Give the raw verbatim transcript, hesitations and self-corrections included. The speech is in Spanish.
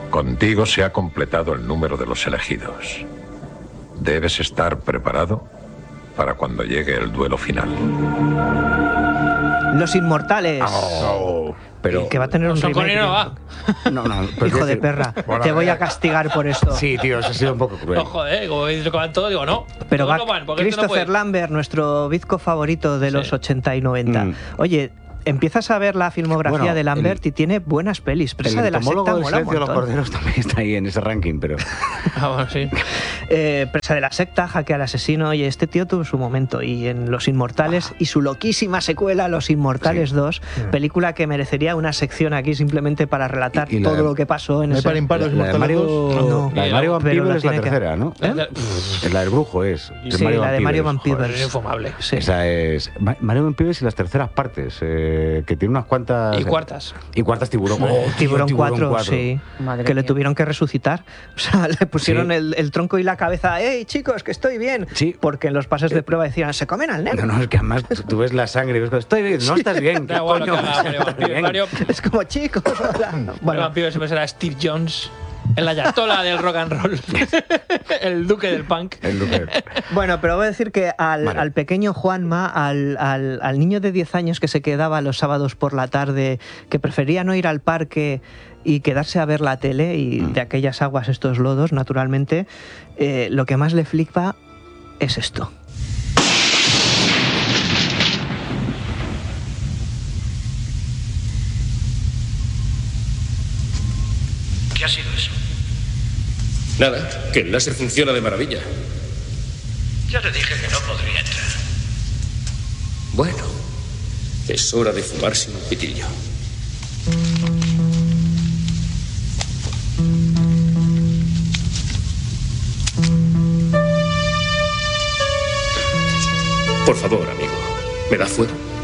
Contigo se ha completado el número de los elegidos. Debes estar preparado para cuando llegue el duelo final. Los Inmortales. Oh, pero que va a tener un remake. No va. No, no, pero Hijo de decir, perra, te voy a castigar por esto. Sí, tío, eso ha sido un poco cruel. No, joder, como dices que van todo, digo, no. Pero va no van, porque este no Christopher puede. Lambert, nuestro bizco favorito de los Sí. ochenta y noventa. Mm. Oye, empiezas a ver la filmografía Bueno, de Lambert el- y tiene buenas pelis. Pero El esa de la entomólogo secta del mola un silencio de los montón. corderos también está ahí en ese ranking, pero... Ah, bueno, sí. Eh, presa de la secta, jaque al asesino, y este tío tuvo su momento. Y en Los Inmortales, y su loquísima secuela, Los Inmortales Sí. dos, película que merecería una sección aquí simplemente para relatar Y- y la todo de- lo que pasó en ¿No hay ese... para impar los La de Inmortales Mario, dos? No. la de Mario Van Pero la Peebles es la tiene que- tercera, ¿no? ¿Eh? Es la del brujo, es. es Sí, la de Mario Van Peebles. Peebles. Joder, es infumable. Sí. Esa es Ma- Mario Van Peebles y las terceras partes, eh, que tiene unas cuantas... Y cuartas. Y cuartas tiburón. Oh, tío, Tiburón cuatro, cuatro. sí. Madre que le mía. tuvieron que resucitar. O sea, le pusieron Sí. el, el tronco y la cabeza. ¡Ey, chicos, que estoy bien! Sí. Porque en los pases de prueba decían, se comen al negro. No, no, es que además tú, tú ves la sangre y ves que estoy bien, no estás bien. Da ¿qué igual lo coño que haga vas a Mario estar Van Peebles. bien? Mario, Es como, chicos, hola. Mario Bueno, Van Peebles siempre será Steve Jones en la yatola del rock and roll. El duque del punk. El Luque. bueno, pero voy a decir que al, Vale. al pequeño Juanma, al, al, al niño de diez años que se quedaba los sábados por la tarde, que prefería no ir al parque y quedarse a ver la tele y Mm. de aquellas aguas estos lodos, naturalmente, eh, lo que más le flipa es esto. ¿Qué ha sido eso? Nada, que el láser funciona de maravilla. Ya le dije que no podría entrar. Bueno, es hora de fumarse un pitillo. Por favor, amigo, ¿me da fuego?